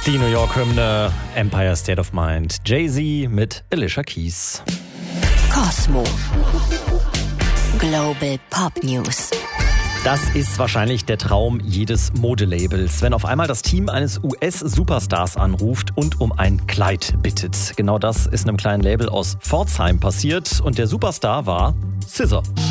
Die New York-Hymne Empire State of Mind. Jay-Z mit Alicia Keys. Kosmo. Global Pop News. Das ist wahrscheinlich der Traum jedes Modelabels, wenn auf einmal das Team eines US-Superstars anruft und um ein Kleid bittet. Genau das ist einem kleinen Label aus Pforzheim passiert und der Superstar war SZA.